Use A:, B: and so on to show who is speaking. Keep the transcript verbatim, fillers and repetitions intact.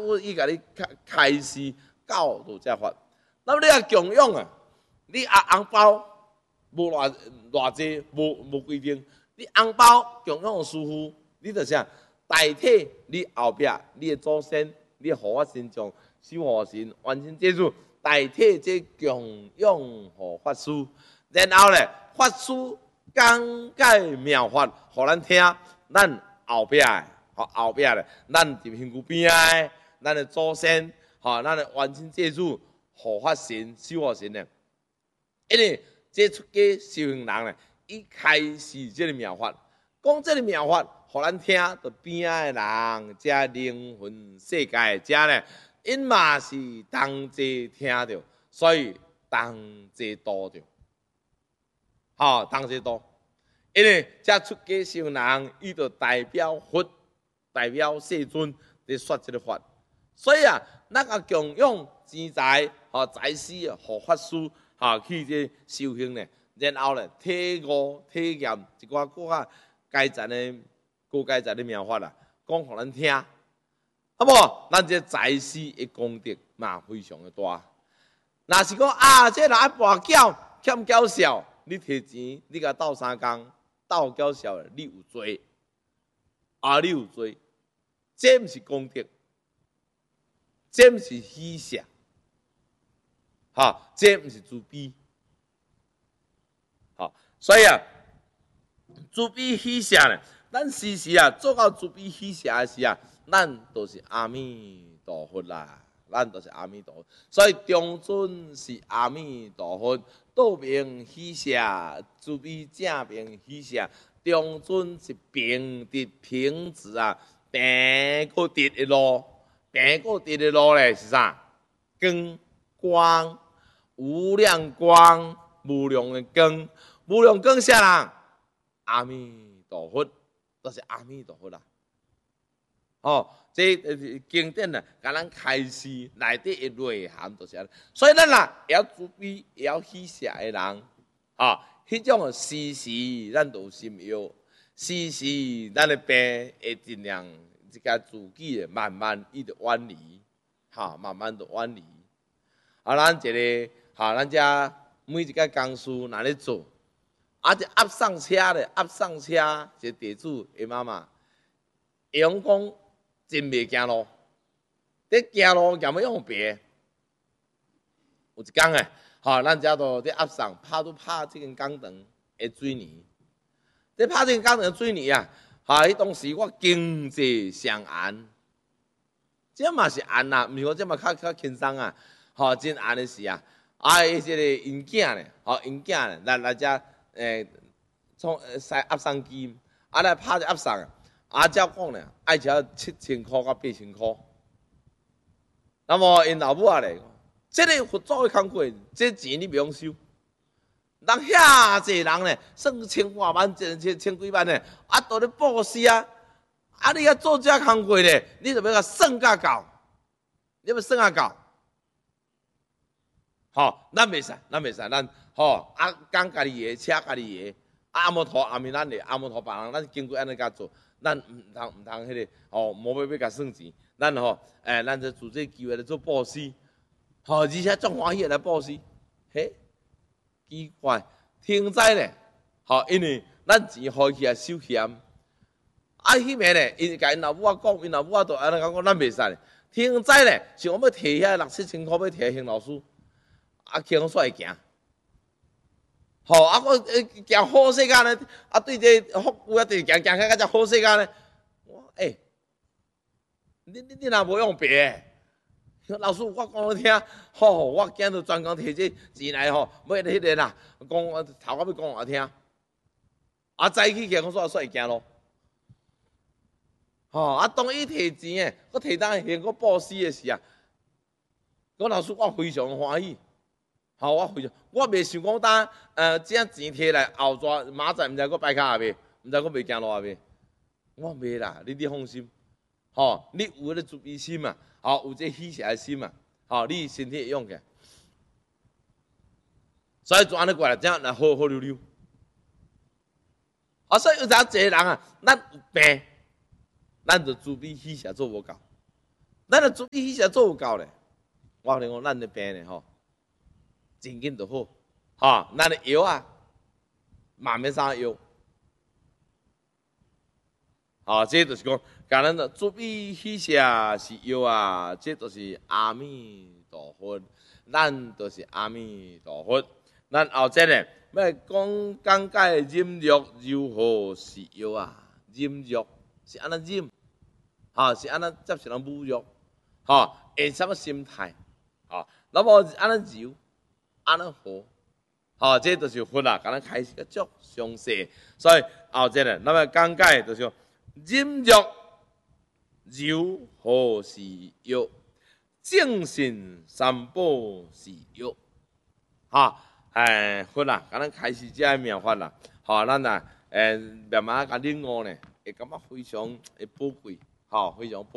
A: 拄伊甲你开开示教导这法。那么你啊供养啊，你啊红包无偌偌济，无无规定，你红包供养师傅，你着啥？代替你后壁你的祖先，你护法神像、守护神、完成这主，代替这供养护法师，然后咧，法师讲解妙法，互咱听，咱后壁的，吼后壁咧，咱伫身躯边仔，咱的祖先，吼，咱的完成这主护法神、守护神咧，因为这出家修行人咧，伊开始这个妙法，讲这个妙法。互咱听，着边仔的人，遮灵魂世界的遮咧，因嘛是同齐听着，所以同齐度着，吼、哦，同齐度。因为遮出家修人，伊着代表佛，代表世尊伫说这个法，所以啊，咱啊供养钱财，吼财师啊，护法师，吼去这修行咧，然后咧体悟体验一寡搁较阶层的。高阶在的妙法啦，讲互咱听，啊无，咱这财师的功德嘛非常的大。若是讲啊，这人爱跋筊欠缴销，你摕钱，你甲斗三工，斗缴销你有罪，啊，你有罪，这毋是功德，这毋是喜舍，哈，这毋是慈悲，好，所以啊，慈悲喜舍咧。咱时时啊，做到慈悲喜舍的时啊，咱就是阿弥陀佛啦，咱就是阿弥陀佛。所以中尊是阿弥陀佛，道明喜舍，慈悲正明喜舍。中尊是平直平直啊，平个直的路，平个直的路咧是啥？光光无量光，无量的光，无量光啥人？阿弥陀佛。都是阿弥陀佛啦，哦，这经典啊，甲咱开示内底的内涵就是安尼。所以咱啦，要慈悲，也要喜舍的人，啊，迄种时时咱都有心药，时时咱的病会尽量这个自己慢慢伊就远离，哈，慢慢就远离。啊，咱一个，哈，咱遮每一个工事哪咧做？啊！这压上车咧，压上车，这地主的妈妈，会用讲真袂行路，伫行路敢要用别。有一工诶，吼，咱遮都伫压上拍都拍即根钢藤的水泥，伫拍即根钢藤的水泥啊，哈！迄当时我经济上严，这嘛是严啦，毋是讲这嘛较较轻松啊，吼，真严的事啊！啊，迄个因囝咧，吼，因囝咧，来来遮。诶，从使压上机，啊来拍只压上，啊照讲咧，爱只七千箍到八千箍。那么因老母啊咧，这个佛祖的工课，这钱你袂用收。人遐济人咧，算千外万、千千千几万咧，啊都咧布施啊，啊你要做这工课咧，你就要甲算甲够，你要算甲够。吼，咱袂使，咱袂使，咱。吼，啊，讲家己的，车家己的，阿摩陀阿弥咱的，阿摩陀别人，咱经过安尼甲做，咱毋通毋通迄个，吼，无要要甲算钱，咱吼，诶，咱就做这机会来做布施，吼，而且足欢喜来布施，嘿，奇怪，天灾咧，吼，因为咱钱花去啊收欠，啊，迄暝咧，伊甲因老母仔讲，因老母仔都安尼讲讲，咱袂使，天灾咧，是我要摕遐六七千箍要摕邢老师，啊，轻松会行。吼、哦，啊，我诶行好世界咧，啊，对这福有啊，对行行较较只好世界咧。我诶、欸，你你你若无用别，老师我讲你听，吼、哦，我今日专工摕这钱来吼，要迄个啦，讲头壳要讲我听。啊，早起起来讲煞煞会行咯。吼、哦，啊，当伊摕钱诶，我摕当现我布施诶时啊，我老师我非常欢喜。好，我非常，我袂想讲当，呃，这钱摕来后抓明仔毋知佫摆骹下袂，毋知佫袂行路下袂。我袂啦，你你放心。吼、哦，你有迄个慈悲心嘛，吼、哦，有这喜舍的心嘛，吼、哦，你身体会用起来。所以就安尼过来，这样来好好溜溜。啊，所以有阵一个人啊，咱有病，咱就慈悲喜舍做无够。 咱的注意迄些做有够咧。我跟你讲，咱的病咧吼，真紧就好。吼，咱的药啊，嘛免啥药。吼，这就是讲，甲咱的注意迄些是药啊，这就是阿弥陀佛。咱就是阿弥陀佛。咱后节咧，要讲讲解忍辱如何是药啊？忍辱是安怎忍？吼，是安怎接受人侮辱？吼，用什么心态？吼，那么安怎柔？安怎和？吼，这就是佛啊，甲咱开始个足详细。所以后节咧，咱要讲解就是忍辱如何是药？正信三宝是药。吼。诶，佛啦，甲咱开始这个妙法啦，吼，咱啊，诶，慢慢甲领悟呢，会感觉非常诶宝贵，吼，非常宝贵。